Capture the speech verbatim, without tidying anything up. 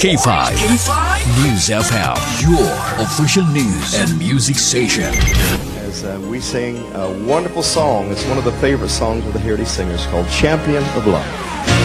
K five News F M, your official news and music station. As uh, we sing a wonderful song, it's one of the favorite songs of the Heritage Singers called Champion of Love.